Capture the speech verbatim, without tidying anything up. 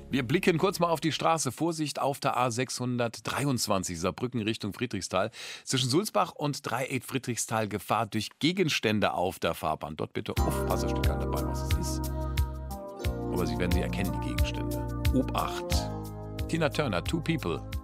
Wir blicken kurz mal auf die Straße. Vorsicht auf der A sechshundertdreiundzwanzig Saarbrücken Richtung Friedrichsthal. Zwischen Sulzbach und Dreieck Friedrichsthal Gefahr durch Gegenstände auf der Fahrbahn. Dort bitte aufpassen, steht gar dabei, was es ist. Aber Sie werden sie erkennen, die Gegenstände. Obacht. Tina Turner, Two People.